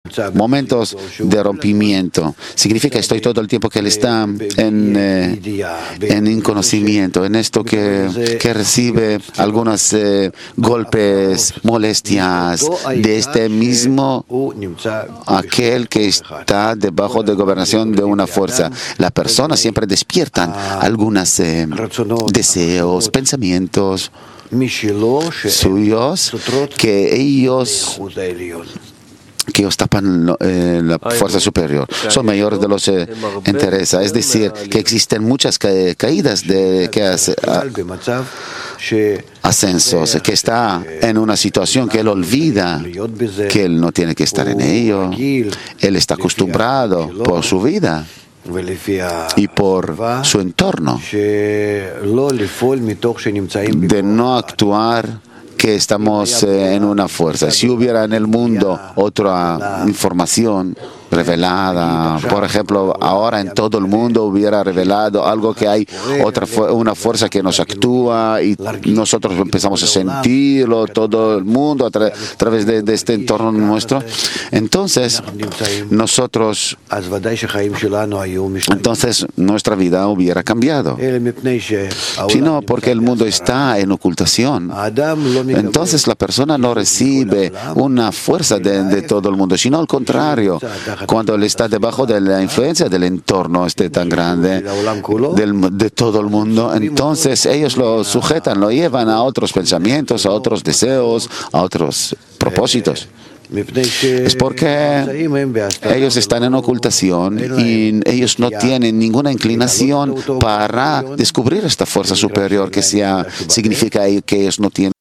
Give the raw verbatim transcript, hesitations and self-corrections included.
momentos de rompimiento. Significa que estoy todo el tiempo que Él está en, eh, en inconocimiento, en esto que, que recibe algunos eh, golpes, molestias de este mismo aquel que está debajo de gobernación de una fuerza. Las personas siempre despiertan algunos eh, deseos, pensamientos suyos que ellos que ellos tapan eh, la fuerza superior, son mayores de los que eh, interesa. Es decir, que existen muchas ca caídas de que hace, a, ascensos, que está en una situación que él olvida que él no tiene que estar en ello. Él está acostumbrado por su vida y por su entorno de no actuar que estamos eh, en una fuerza. Si hubiera en el mundo otra información revelada, por ejemplo, ahora en todo el mundo hubiera revelado algo que hay otra fu una fuerza que nos actúa y nosotros empezamos a sentirlo, todo el mundo a, tra a través de, de este entorno nuestro, entonces nosotros entonces nuestra vida hubiera cambiado, sino porque el mundo está en ocultación. Entonces la persona no recibe una fuerza de, de todo el mundo, sino al contrario, cuando él está debajo de la influencia del entorno este tan grande del, de todo el mundo, entonces ellos lo sujetan, lo llevan a otros pensamientos, a otros deseos, a otros propósitos. Es porque ellos están en ocultación y ellos no tienen ninguna inclinación para descubrir esta fuerza superior que sea, significa que ellos no tienen